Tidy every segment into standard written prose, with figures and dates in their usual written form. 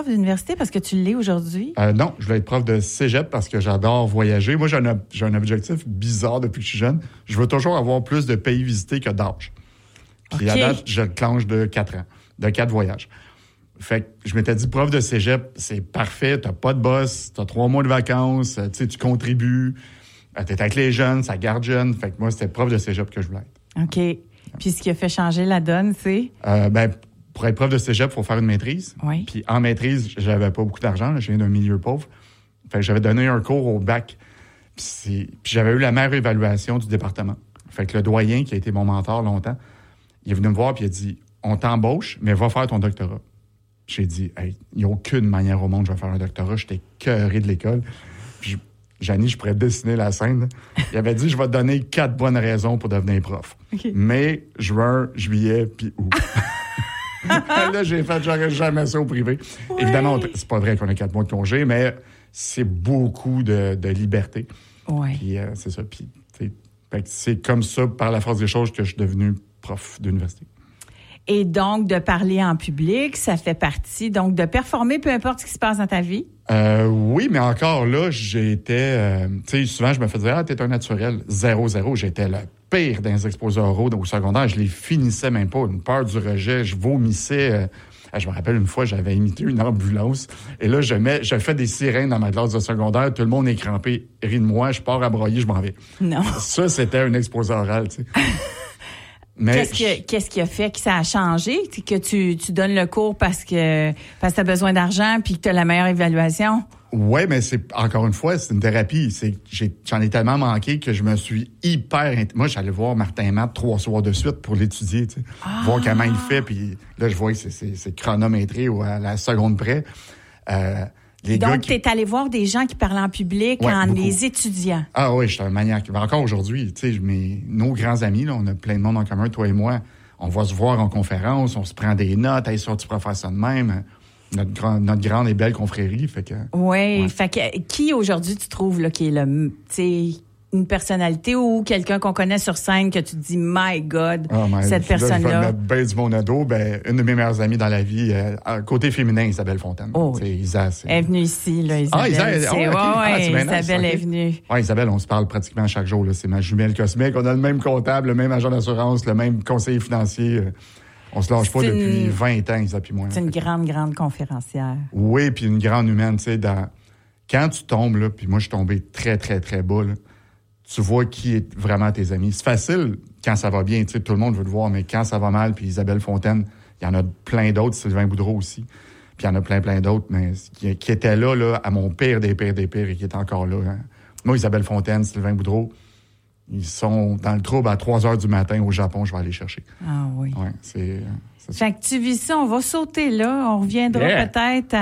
prof d'université parce que tu l'es aujourd'hui? Non, je voulais être prof de cégep parce que j'adore voyager. Moi, j'ai un objectif bizarre depuis que je suis jeune. Je veux toujours avoir plus de pays visités que d'âge. Puis à date, je le clenche de 4 ans, de 4 voyages. Fait que je m'étais dit, prof de cégep, c'est parfait, t'as pas de boss, t'as 3 mois de vacances, tu contribues, t'es avec les jeunes, ça garde jeune. Fait que moi, c'était prof de cégep que je voulais être. OK. Puis ce qui a fait changer la donne, c'est? Pour être prof de cégep, il faut faire une maîtrise. Oui. Puis en maîtrise, j'avais pas beaucoup d'argent. Je viens d'un milieu pauvre. Fait que j'avais donné un cours au bac. Puis j'avais eu la meilleure évaluation du département. Fait que le doyen, qui a été mon mentor longtemps, il est venu me voir puis il a dit, on t'embauche, mais va faire ton doctorat. J'ai dit, hey, il n'y a aucune manière au monde que je vais faire un doctorat. J'étais écœuré de l'école. Puis Janie, je pourrais dessiner la scène. Il avait dit, je vais te donner 4 bonnes raisons pour devenir prof. Okay. Mai, juin, juillet, puis août. Là, j'ai fait, j'aurais jamais ça au privé. Ouais. Évidemment, c'est pas vrai qu'on a 4 mois de congé, mais c'est beaucoup de liberté. Oui. Puis c'est ça. Puis c'est comme ça, par la force des choses, que je suis devenu prof d'université. Et donc, de parler en public, ça fait partie, donc, de performer, peu importe ce qui se passe dans ta vie? Oui, mais encore là, j'étais... tu sais, souvent, je me faisais dire, t'es un naturel. 0-0. J'étais le pire dans les exposés oraux au secondaire. Je les finissais même pas. Une peur du rejet. Je vomissais. Je me rappelle une fois, j'avais imité une ambulance. Et là, je fais des sirènes dans ma classe de secondaire. Tout le monde est crampé, rit de moi. Je pars à broyer, je m'en vais. Non. Ça, c'était un exposé oral, tu sais. Mais qu'est-ce qui a fait que ça a changé? Que tu donnes le cours parce que tu as besoin d'argent puis que tu as la meilleure évaluation? Oui, mais c'est encore une fois, c'est une thérapie. J'en ai tellement manqué que je me suis Moi, j'allais voir Martin Matt 3 soirs de suite pour l'étudier, tu sais. Voir comment il fait, puis là, je vois que c'est chronométré ou à la seconde près. Donc, tu es allé voir des gens qui parlaient en public en beaucoup. Les étudiants. Ah oui, je suis un maniaque. Encore aujourd'hui, tu sais, nos grands amis, là, on a plein de monde en commun, toi et moi. On va se voir en conférence, on se prend des notes, hey, ça, tu pourras faire ça de même. Notre grande et belle confrérie, fait que... Oui, fait que qui aujourd'hui tu trouves là, qui est le, tu sais, une personnalité ou quelqu'un qu'on connaît sur scène que tu te dis, my God, cette personne-là. Je vais mettre bien du bon ado. Une de mes meilleures amies dans la vie, côté féminin, Isabelle Fontaine. Oh, Isa, elle est venue ici, là, Isabelle. Isabelle est venue. Oui, Isabelle, on se parle pratiquement chaque jour. Là. C'est ma jumelle cosmique. On a le même comptable, le même agent d'assurance, le même conseiller financier. On se lâche pas depuis 20 ans, Isa puis moi. C'est une grande, grande conférencière. Oui, puis une grande humaine. Tu sais, quand tu tombes, là, puis moi, je suis tombé très, très, très bas, là, tu vois qui est vraiment tes amis. C'est facile quand ça va bien, tu sais, tout le monde veut le voir, mais quand ça va mal, puis Isabelle Fontaine, il y en a plein d'autres, Sylvain Boudreau aussi, puis il y en a plein d'autres, mais qui étaient là, à mon pire des pires et qui est encore là. Hein. Moi, Isabelle Fontaine, Sylvain Boudreau, ils sont dans le trouble à 3 heures du matin au Japon, je vais aller chercher. Ah oui. Ouais, c'est fait que tu vis ça, on va sauter là, on reviendra peut-être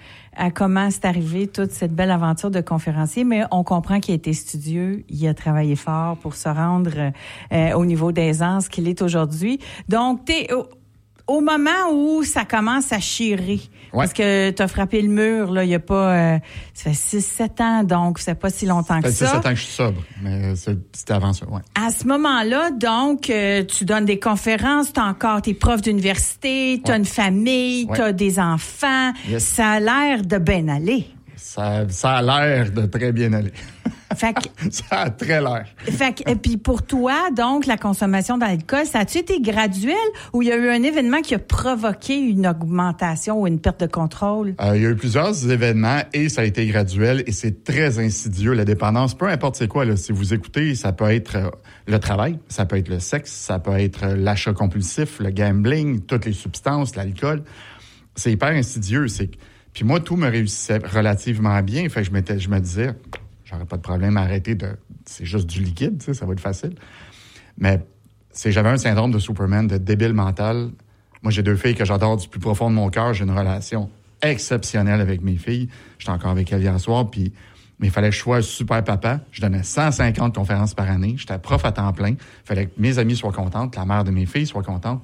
à comment c'est arrivé toute cette belle aventure de conférencier, mais on comprend qu'il a été studieux, il a travaillé fort pour se rendre au niveau d'aisance qu'il est aujourd'hui. Donc, t'es au moment où ça commence à chirer, parce que t'as frappé le mur, là, il y a pas... ça fait 6-7 ans, donc c'est pas si longtemps que ça. Ça fait 6-7 ans que je suis sobre, mais c'était avant ça, ouais. À ce moment-là, donc, tu donnes des conférences, t'es prof d'université, t'as une famille, t'as des enfants, ça a l'air de bien aller. Ça a l'air de très bien aller. Fait que, ça a très l'air. Fait que, et puis pour toi, donc, la consommation d'alcool, ça a-tu été graduel ou il y a eu un événement qui a provoqué une augmentation ou une perte de contrôle? Il y a eu plusieurs événements et ça a été graduel et c'est très insidieux, la dépendance. Peu importe c'est quoi, là, si vous écoutez, ça peut être le travail, ça peut être le sexe, ça peut être l'achat compulsif, le gambling, toutes les substances, l'alcool. C'est hyper insidieux. Puis moi, tout me réussissait relativement bien. Fait que je me disais, j'aurais pas de problème à arrêter c'est juste du liquide, tu sais, ça va être facile. Mais j'avais un syndrome de Superman, de débile mental. Moi, j'ai 2 filles que j'adore du plus profond de mon cœur. J'ai une relation exceptionnelle avec mes filles. J'étais encore avec elles hier soir, mais il fallait que je sois super papa. Je donnais 150 conférences par année. J'étais prof à temps plein. Il fallait que mes amis soient contentes, que la mère de mes filles soit contente,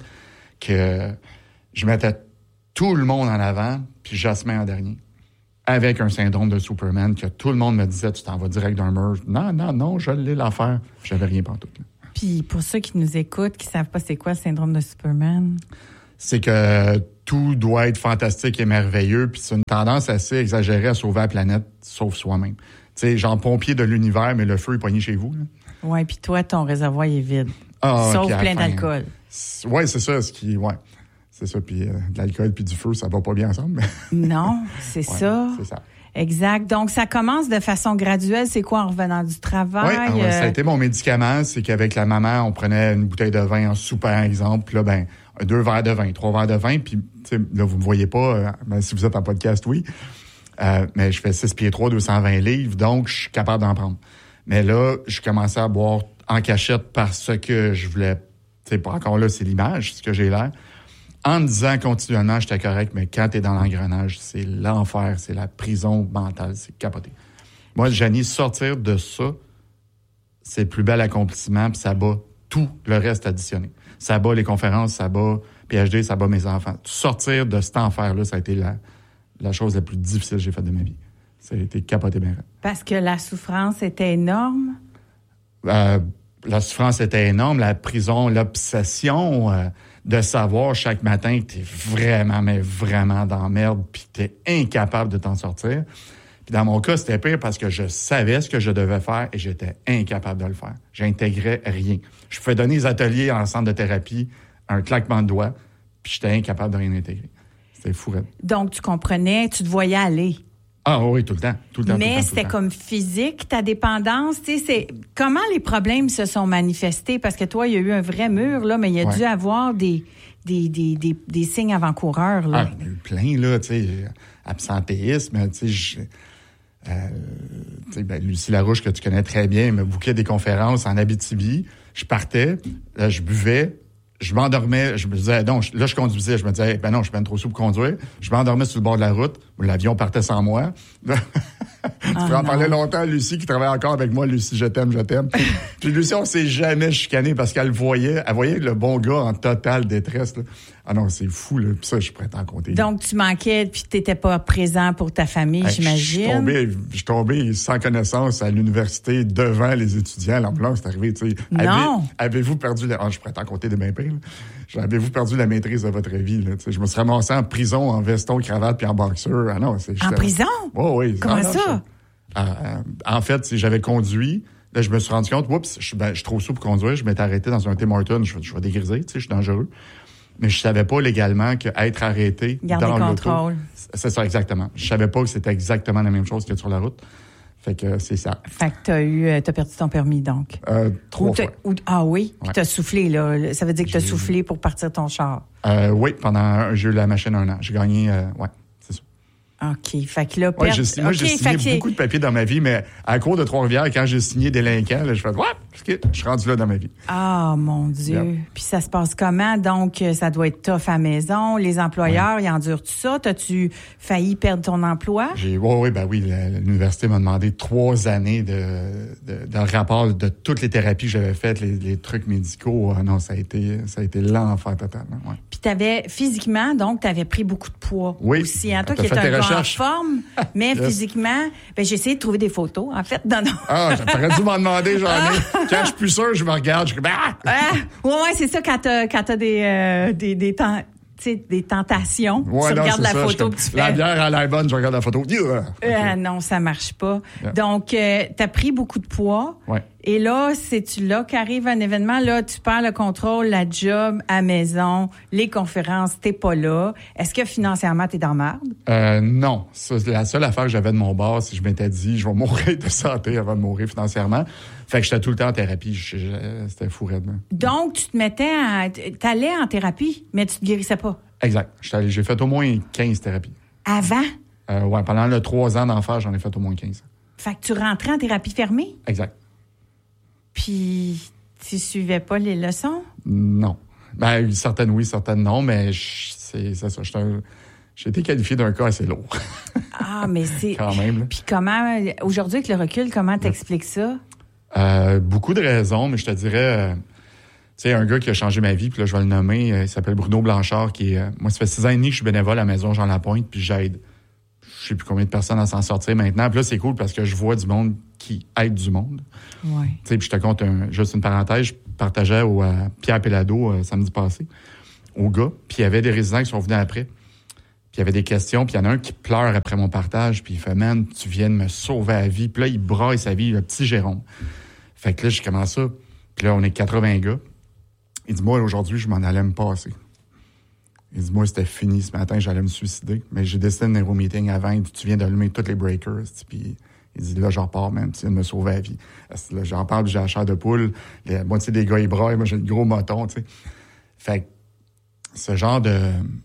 que je mettais tout le monde en avant, puis Jasmin en dernier. Avec un syndrome de Superman que tout le monde me disait, tu t'en vas direct d'un mur. Non, je l'ai l'affaire. J'avais rien pantoute. Puis pour ceux qui nous écoutent, qui savent pas c'est quoi le syndrome de Superman? C'est que tout doit être fantastique et merveilleux, puis c'est une tendance assez exagérée à sauver la planète, sauf soi-même. Tu sais, genre pompier de l'univers, mais le feu est poigné chez vous. Oui, puis toi, ton réservoir est vide. Sauf plein d'alcool. Oui, c'est ça. C'est ça, puis de l'alcool puis du feu, ça va pas bien ensemble. Non, c'est ça. C'est ça. Exact. Donc, ça commence de façon graduelle. C'est quoi en revenant du travail? Oui, ça a été mon médicament. C'est qu'avec la maman, on prenait une bouteille de vin en soupe, par exemple. Puis là, 2 verres de vin, 3 verres de vin. Puis, là, vous me voyez pas, si vous êtes en podcast, oui. Mais je fais 6 pieds 3, 220 livres, donc je suis capable d'en prendre. Mais là, je commençais à boire en cachette parce que je voulais... Tu sais, pas encore là, c'est l'image, ce que j'ai l'air. En me disant continuellement, j'étais correct, mais quand t'es dans l'engrenage, c'est l'enfer, c'est la prison mentale, c'est capoté. Moi, Janie, sortir de ça, c'est le plus bel accomplissement, puis ça bat tout le reste additionné. Ça bat les conférences, ça bat PhD, ça bat mes enfants. Sortir de cet enfer-là, ça a été la chose la plus difficile que j'ai faite de ma vie. Ça a été capoté bien. Parce que la souffrance était énorme? La souffrance était énorme, la prison, l'obsession de savoir chaque matin que t'es vraiment, mais vraiment dans la merde, puis t'es incapable de t'en sortir. Puis dans mon cas, c'était pire parce que je savais ce que je devais faire et j'étais incapable de le faire. J'intégrais rien. Je pouvais donner des ateliers en centre de thérapie, un claquement de doigts, puis j'étais incapable de rien intégrer. C'était fou. Donc, tu comprenais, tu te voyais aller. Ah oui, tout le temps. Mais c'était comme physique, ta dépendance. Tu sais, comment les problèmes se sont manifestés? Parce que toi, il y a eu un vrai mur, là, mais il y a dû avoir des signes avant-coureurs, là. Il y en a eu plein, là, tu sais, absentéisme, tu sais, Lucie Larouche, que tu connais très bien, me bouquait des conférences en Abitibi. Je partais, là, je buvais, je m'endormais, je me disais, non, là, je conduisais, je me disais, non, je suis bien trop sous pour conduire. Je m'endormais sur le bord de la route, l'avion partait sans moi. Tu peux en parler longtemps, Lucie, qui travaille encore avec moi. Lucie, je t'aime. Puis Lucie, on s'est jamais chicané parce qu'elle voyait le bon gars en totale détresse, là. Ah non, c'est fou, là. Puis ça, je suis prêt à en compter. Donc, tu manquais, puis t'étais pas présent pour ta famille, j'imagine. Je suis tombé sans connaissance à l'université devant les étudiants. L'ambulance est arrivée, tu sais. Non! Avez-vous perdu je suis prêt à en compter des mains pires, là. Avez-vous perdu la maîtrise de votre vie, là? Tu sais, je me suis ramassé en prison, en veston, cravate, puis en boxeur. Ah non, c'est... En prison? Oh, oui. Comment ça? En fait, si j'avais conduit, là, je me suis rendu compte, oups, je suis trop sous pour conduire. Je m'étais arrêté dans un Tim Hortons. Je vais dégriser, tu sais, je suis dangereux. Mais je savais pas légalement qu'être arrêté dans l'auto... C'est ça, exactement. Je savais pas que c'était exactement la même chose que sur la route. Fait que c'est ça. Fait que t'as perdu ton permis, donc. 3 fois. Ah oui? Puis ouais. t'as soufflé, là. Ça veut dire que t'as soufflé pour partir ton char. Oui, j'ai eu la machine 1 an. J'ai gagné, c'est ça. OK. Fait que là, j'ai signé beaucoup de papiers dans ma vie, mais à cause de Trois-Rivières, quand j'ai signé délinquant, là, je fais, je suis rendu là dans ma vie. Ah, mon Dieu. Yep. Puis ça se passe comment? Donc, ça doit être tough à la maison. Les employeurs, ils endurent tout ça? T'as-tu failli perdre ton emploi? Oui, l'université m'a demandé 3 années de rapport de toutes les thérapies que j'avais faites, les trucs médicaux. Ah non, ça a été l'enfer total. Ouais. Puis physiquement, donc, t'avais pris beaucoup de poids aussi. Hein? Toi qui es un gars en forme, mais yes. Physiquement, j'ai essayé de trouver des photos, en fait. T'aurais dû m'en demander, j'en ai. Quand je suis plus sûr, je me regarde, je suis c'est ça, quand t'as des tentations. Ouais, tu regardes la photo que tu fais. La bière à l'air bonne, je regarde la photo. Non, ça marche pas. Yeah. Donc, t'as pris beaucoup de poids. Ouais. Et là, c'est-tu là qu'arrive un événement? Là, tu perds le contrôle, la job, à maison, les conférences, t'es pas là. Est-ce que financièrement, t'es dans merde? Non. C'est la seule affaire que j'avais de mon bord, si je m'étais dit, je vais mourir de santé avant de mourir financièrement. Fait que j'étais tout le temps en thérapie. C'était fou raide. Donc, tu te mettais t'allais en thérapie, mais tu te guérissais pas? Exact. J'ai fait au moins 15 thérapies. Avant? Oui, pendant le 3 ans d'enfer, j'en ai fait au moins 15. Fait que tu rentrais en thérapie fermée? Exact. Puis, tu suivais pas les leçons? Non. Certaines oui, certaines non, mais c'est ça. J'ai été qualifié d'un cas assez lourd. Ah, mais c'est... Quand même. Là. Puis comment, aujourd'hui, avec le recul, comment t'expliques ça? Beaucoup de raisons, mais je te dirais... tu sais, un gars qui a changé ma vie, puis là, je vais le nommer, il s'appelle Bruno Blanchard, moi, ça fait 6 ans et demi que je suis bénévole à la Maison Jean Lapointe, puis j'aide. Je sais plus combien de personnes à s'en sortir maintenant. Puis là, c'est cool parce que je vois du monde qui aide du monde. Ouais. Tu sais, puis je te compte juste une parenthèse. Je partageais au Pierre Pellado samedi passé, aux gars. Puis il y avait des résidents qui sont venus après. Puis il y avait des questions. Puis il y en a un qui pleure après mon partage. Puis il fait « Man, tu viens de me sauver la vie. » Puis là, il braille sa vie, le petit Jérôme. Fait que là, je commence ça. Puis là, on est 80 gars. Il dit « Moi, aujourd'hui, je m'en allais me passer. » Il dit « Moi, c'était fini ce matin, j'allais me suicider. Mais j'ai décidé de venir au meeting avant. Il dit « Tu viens d'allumer tous les breakers. » Puis il dit « Là, j'en repars, man. Tu viens de me sauver la vie. » Là, j'en parle, j'ai la chair de poule. La moitié des gars, ils braillent. Moi, j'ai le gros moton, tu sais. Fait que ce genre de...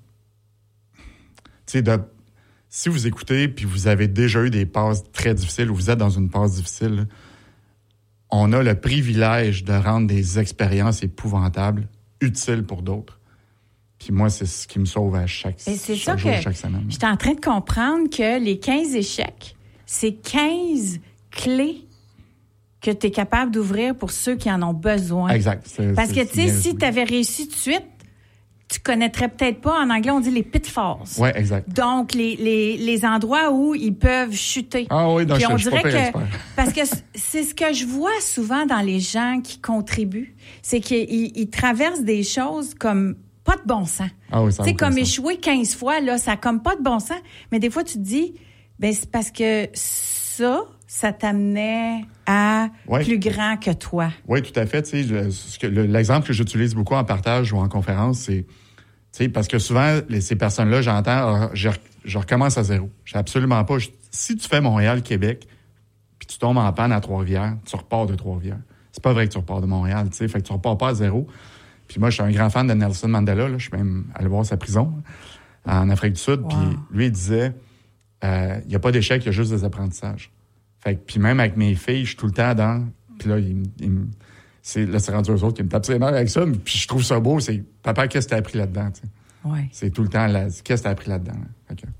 Tu sais, si vous écoutez puis vous avez déjà eu des passes très difficiles ou vous êtes dans une passe difficile, là, on a le privilège de rendre des expériences épouvantables utiles pour d'autres. Puis moi, c'est ce qui me sauve à chaque jour, chaque semaine. J'étais en train de comprendre que les 15 échecs, c'est 15 clés que tu es capable d'ouvrir pour ceux qui en ont besoin. Exact. Parce que, tu sais, si tu avais réussi tout de suite, tu connaîtrais peut-être pas, en anglais, on dit les pitfalls. Oui, exact. Donc, les endroits où ils peuvent chuter. Ah oui, donc on je dirait suis pas que parce que c'est ce que je vois souvent dans les gens qui contribuent, c'est qu'ils traversent des choses comme pas de bon sens. Ah oui, ça. Tu sais, comme échouer 15 fois, là, ça a comme pas de bon sens. Mais des fois, tu te dis, ben c'est parce que ça t'amenait à plus grand que toi. Oui, tout à fait. Tu sais, l'exemple que j'utilise beaucoup en partage ou en conférence, c'est, tu sais, parce que souvent, ces personnes-là, j'entends, je recommence à zéro. Je sais absolument pas. Si tu fais Montréal-Québec, puis tu tombes en panne à Trois-Rivières, tu repars de Trois-Rivières. C'est pas vrai que tu repars de Montréal, tu sais. Fait que tu repars pas à zéro. Puis moi, je suis un grand fan de Nelson Mandela. Là. Je suis même allé voir sa prison en Afrique du Sud. Wow. Puis lui, il disait, il n'y a pas d'échec, il y a juste des apprentissages. Fait que, puis même avec mes filles, je suis tout le temps dans... Puis là, c'est rendu eux autres qui me tapent ses nerfs avec ça. Puis je trouve ça beau. C'est, papa, qu'est-ce que t'as appris là-dedans? Tu sais? Ouais. C'est tout le temps, qu'est-ce que t'as appris là-dedans? Là? Okay.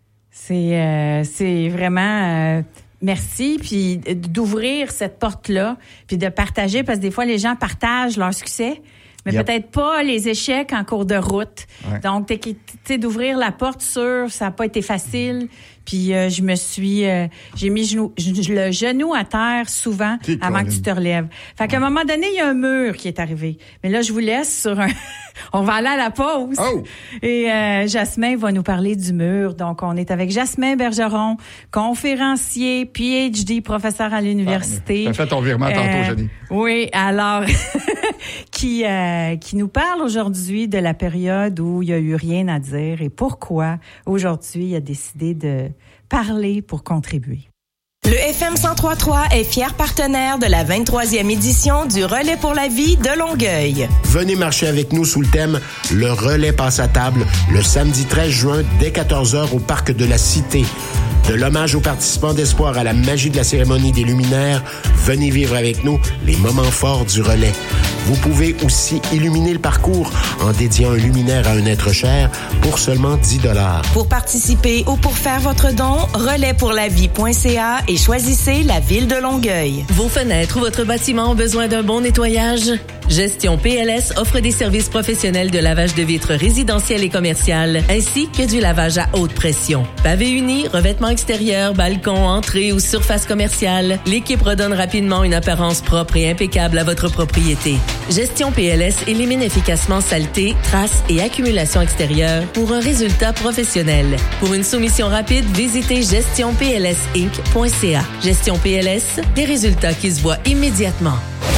C'est vraiment... merci, puis d'ouvrir cette porte-là, puis de partager, parce que des fois, les gens partagent leur succès, mais peut-être pas les échecs en cours de route. Ouais. Donc, tu sais, d'ouvrir la porte sur, ça n'a pas été facile. Puis j'ai mis le genou à terre souvent avant que tu te relèves. Fait qu'à un moment donné, il y a un mur qui est arrivé. Mais là, je vous laisse sur un... On va aller à la pause. Oh! Et Jasmin va nous parler du mur. Donc, on est avec Jasmin Bergeron, conférencier, PhD, professeur à l'université. T'as fait ton virement tantôt, Jenny. Oui, alors... qui nous parle aujourd'hui de la période où il n'y a eu rien à dire et pourquoi aujourd'hui il a décidé de parler pour contribuer. Le FM 103.3 est fier partenaire de la 23e édition du Relais pour la vie de Longueuil. Venez marcher avec nous sous le thème « Le relais passe à table » le samedi 13 juin dès 14h au Parc de la Cité. De l'hommage aux participants d'Espoir à la magie de la cérémonie des luminaires, venez vivre avec nous les moments forts du relais. Vous pouvez aussi illuminer le parcours en dédiant un luminaire à un être cher pour seulement 10 $. Pour participer ou pour faire votre don, relaispourlavie.ca et choisissez la ville de Longueuil. Vos fenêtres ou votre bâtiment ont besoin d'un bon nettoyage? Gestion PLS offre des services professionnels de lavage de vitres résidentielles et commerciales, ainsi que du lavage à haute pression. Pavé uni, revêtement extérieur, balcon, entrée ou surface commerciale, l'équipe redonne rapidement une apparence propre et impeccable à votre propriété. Gestion PLS élimine efficacement saleté, traces et accumulation extérieure pour un résultat professionnel. Pour une soumission rapide, visitez gestionplsinc.ca. Gestion PLS, des résultats qui se voient immédiatement.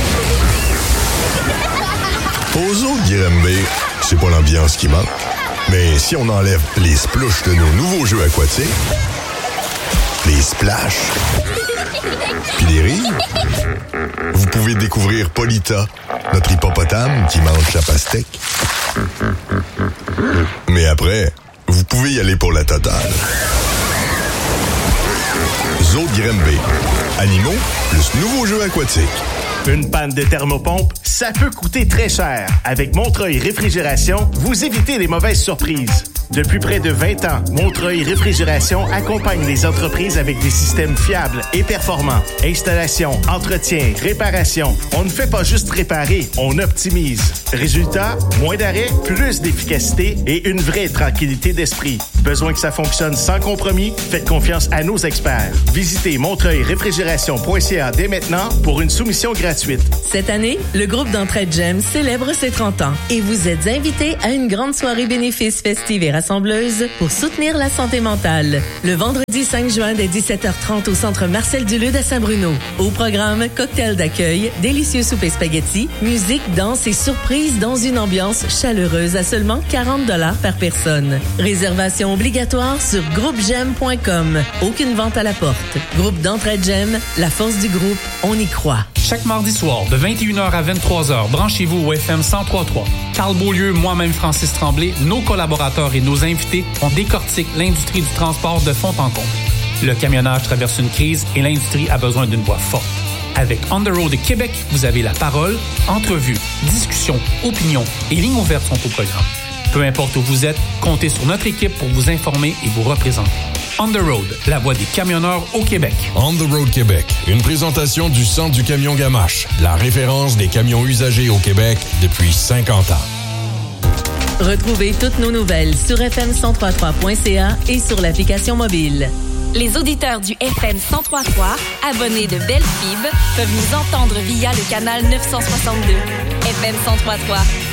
Aux Zoo de Granby, c'est pas l'ambiance qui manque. Mais si on enlève les splouches de nos nouveaux jeux aquatiques, les splashs, puis les rires, vous pouvez découvrir Polita, notre hippopotame qui mange la pastèque. Mais après, vous pouvez y aller pour la totale. Zoo de Granby. Animaux plus nouveaux jeux aquatiques. Une panne de thermopompe, ça peut coûter très cher. Avec Montreuil Réfrigération, vous évitez les mauvaises surprises. Depuis près de 20 ans, Montreuil Réfrigération accompagne les entreprises avec des systèmes fiables et performants. Installation, entretien, réparation. On ne fait pas juste réparer, on optimise. Résultat, moins d'arrêts, plus d'efficacité et une vraie tranquillité d'esprit. Besoin que ça fonctionne sans compromis? Faites confiance à nos experts. Visitez montreuilréfrigération.ca dès maintenant pour une soumission gratuite. Cette année, le groupe d'entraide GEM célèbre ses 30 ans et vous êtes invités à une grande soirée bénéfice festive et rassembleuse pour soutenir la santé mentale. Le vendredi 5 juin dès 17h30 au centre Marcel Dulude à Saint-Bruno. Au programme, cocktail d'accueil, délicieux souper spaghetti, musique, danse et surprise dans une ambiance chaleureuse à seulement 40 $ par personne. Réservation obligatoire sur groupegem.com. Aucune vente à la porte. Groupe d'entraide GEM, la force du groupe, on y croit. Chaque mardi soir, de 21h à 23h, branchez-vous au FM 103.3. Carl Beaulieu, moi-même Francis Tremblay, nos collaborateurs et nos invités, on décortique l'industrie du transport de fond en comble. Le camionnage traverse une crise et l'industrie a besoin d'une voix forte. Avec On the Road Québec, vous avez la parole, entrevues, discussions, opinions et lignes ouvertes sont au programme. Peu importe où vous êtes, comptez sur notre équipe pour vous informer et vous représenter. On the Road, la voix des camionneurs au Québec. On the Road Québec, une présentation du Centre du camion Gamache, la référence des camions usagés au Québec depuis 50 ans. Retrouvez toutes nos nouvelles sur fm1033.ca et sur l'application mobile. Les auditeurs du FM 103.3, abonnés de Belle Fib, peuvent nous entendre via le canal 962. FM 103.3,